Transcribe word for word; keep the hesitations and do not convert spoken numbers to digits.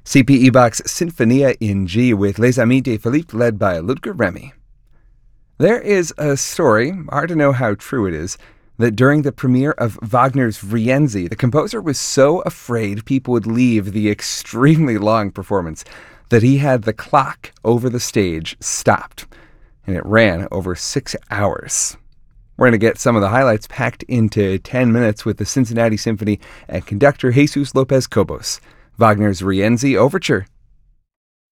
C P E Bach's Sinfonia in G with Les Amis de Philippe led by Ludger Remy. There is a story, hard to know how true it is, that during the premiere of Wagner's Rienzi, the composer was so afraid people would leave the extremely long performance that he had the clock over the stage stopped, and it ran over six hours. We're going to get some of the highlights packed into ten minutes with the Cincinnati Symphony and conductor Jesus Lopez Cobos. Wagner's Rienzi Overture